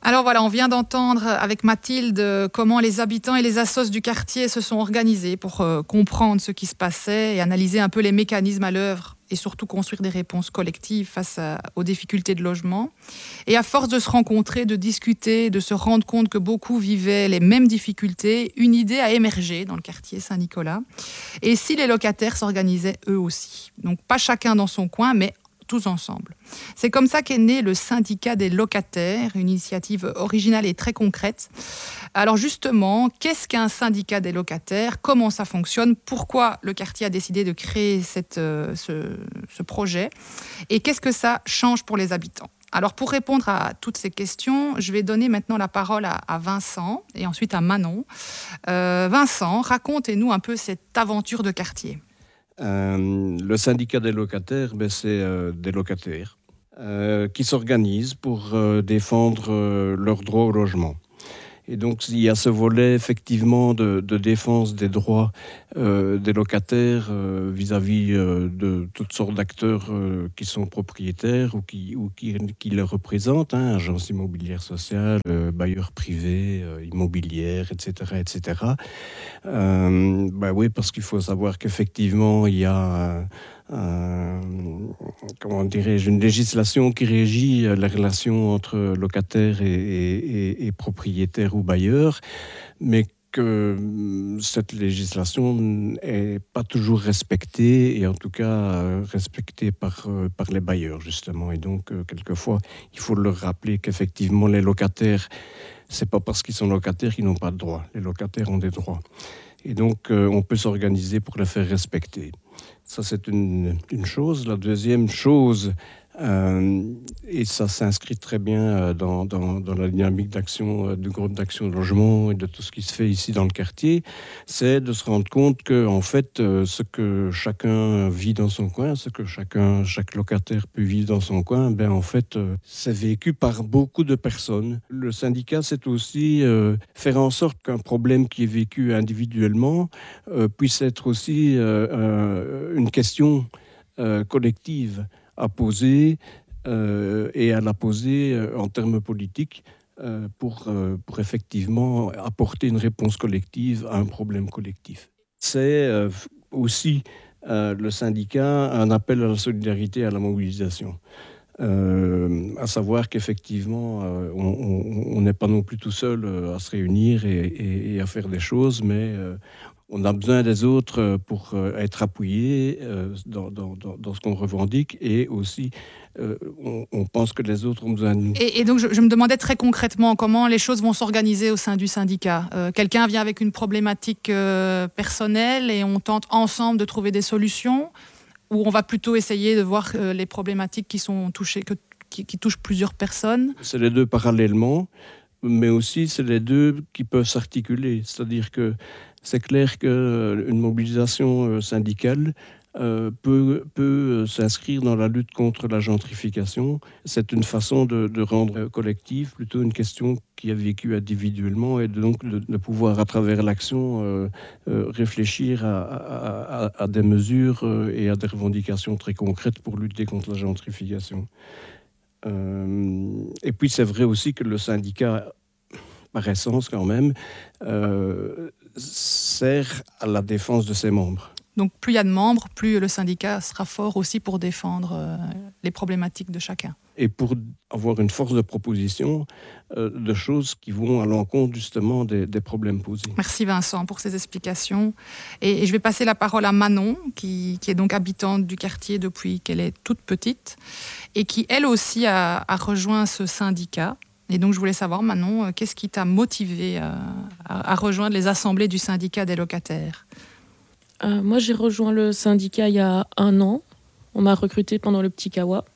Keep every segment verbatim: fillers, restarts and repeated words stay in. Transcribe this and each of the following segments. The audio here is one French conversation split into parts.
Alors voilà, on vient d'entendre avec Mathilde comment les habitants et les assos du quartier se sont organisés pour euh, comprendre ce qui se passait et analyser un peu les mécanismes à l'œuvre et surtout construire des réponses collectives face à, aux difficultés de logement. Et à force de se rencontrer, de discuter, de se rendre compte que beaucoup vivaient les mêmes difficultés, une idée a émergé dans le quartier Saint-Nicolas. Et si les locataires s'organisaient eux aussi, donc pas chacun dans son coin, mais tous ensemble. C'est comme ça qu'est né le syndicat des locataires, une initiative originale et très concrète. Alors justement, qu'est-ce qu'un syndicat des locataires ? Comment ça fonctionne ? Pourquoi le quartier a décidé de créer cette, euh, ce, ce projet ? Et qu'est-ce que ça change pour les habitants ? Alors pour répondre à toutes ces questions, je vais donner maintenant la parole à, à Vincent et ensuite à Manon. Euh, Vincent, racontez-nous un peu cette aventure de quartier. Euh, le syndicat des locataires, ben, c'est euh, des locataires euh, qui s'organisent pour euh, défendre euh, leurs droits au logement. Et donc, il y a ce volet effectivement de, de défense des droits euh, des locataires euh, vis-à-vis euh, de toutes sortes d'acteurs euh, qui sont propriétaires ou qui, ou qui, qui les représentent, hein, agences immobilières sociales, euh, bailleurs privés, euh, immobilières, et cetera, et cetera. Euh, bah oui, parce qu'il faut savoir qu'effectivement, il y a... Euh, comment dirais-je, une législation qui régit la relation entre locataires et, et, et propriétaires ou bailleurs, mais que cette législation n'est pas toujours respectée, et en tout cas respectée par, par les bailleurs, justement. Et donc, quelquefois, il faut leur rappeler qu'effectivement, les locataires, c'est pas parce qu'ils sont locataires qu'ils n'ont pas de droits. Les locataires ont des droits. Et donc, on peut s'organiser pour les faire respecter. Ça, c'est une, une chose. La deuxième chose, euh, et ça s'inscrit très bien dans, dans, dans la dynamique d'action du groupe d'action logement et de tout ce qui se fait ici dans le quartier, c'est de se rendre compte que, en fait, ce que chacun vit dans son coin, ce que chacun, chaque locataire peut vivre dans son coin, ben, en fait, c'est vécu par beaucoup de personnes. Le syndicat, c'est aussi euh, faire en sorte qu'un problème qui est vécu individuellement euh, puisse être aussi euh, euh, une question euh, collective à poser euh, et à la poser euh, en termes politiques euh, pour, euh, pour effectivement apporter une réponse collective à un problème collectif. C'est euh, aussi euh, le syndicat un appel à la solidarité et à la mobilisation. Euh, à savoir qu'effectivement, euh, on n'est pas non plus tout seul euh, à se réunir et, et, et à faire des choses, mais euh, on a besoin des autres pour euh, être appuyés euh, dans, dans, dans ce qu'on revendique, et aussi euh, on, on pense que les autres ont besoin de nous. Et, et donc je, je me demandais très concrètement comment les choses vont s'organiser au sein du syndicat. Euh, quelqu'un vient avec une problématique euh, personnelle et on tente ensemble de trouver des solutions, ou on va plutôt essayer de voir euh, les problématiques qui sont touchées, que, qui, qui touchent plusieurs personnes. C'est les deux parallèlement, mais aussi c'est les deux qui peuvent s'articuler. C'est-à-dire que c'est clair qu'une mobilisation syndicale euh, peut, peut s'inscrire dans la lutte contre la gentrification. C'est une façon de, de rendre collective plutôt une question qui est vécue individuellement, et donc de, de pouvoir, à travers l'action, euh, euh, réfléchir à, à, à, à des mesures et à des revendications très concrètes pour lutter contre la gentrification. Euh, et puis c'est vrai aussi que le syndicat, par essence quand même, euh, sert à la défense de ses membres. Donc plus il y a de membres, plus le syndicat sera fort aussi pour défendre euh, les problématiques de chacun. Et pour avoir une force de proposition euh, de choses qui vont à l'encontre justement des, des problèmes posés. Merci Vincent pour ces explications. Et, et je vais passer la parole à Manon, qui, qui est donc habitante du quartier depuis qu'elle est toute petite, et qui elle aussi a, a rejoint ce syndicat. Et donc je voulais savoir, Manon, qu'est-ce qui t'a motivé à, à, à rejoindre les assemblées du syndicat des locataires ? Euh, moi, j'ai rejoint le syndicat il y a un an. On m'a recruté pendant le petit Kawa.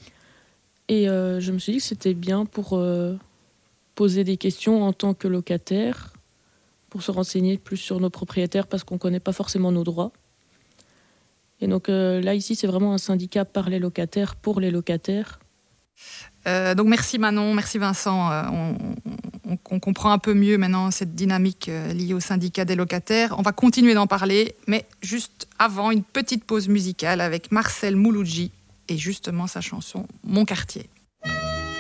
Et euh, je me suis dit que c'était bien pour euh, poser des questions en tant que locataire, pour se renseigner plus sur nos propriétaires parce qu'on ne connaît pas forcément nos droits. Et donc euh, là, ici, c'est vraiment un syndicat par les locataires, pour les locataires. Euh, donc merci Manon, merci Vincent. Euh, on, on, on comprend un peu mieux maintenant cette dynamique euh, liée au syndicat des locataires. On va continuer d'en parler, mais juste avant, une petite pause musicale avec Marcel Mouloudji et justement sa chanson « Mon quartier ».